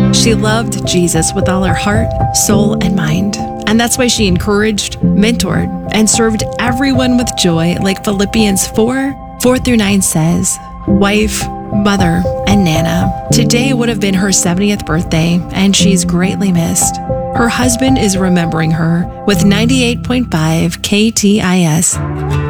She loved Jesus with all her heart, soul, and mind. And that's why she encouraged, mentored, and served everyone with joy, like Philippians 4:4-9 says. Wife, mother, and Nana. Today would have been her 70th birthday, and she's greatly missed. Her husband is remembering her with 98.5 KTIS.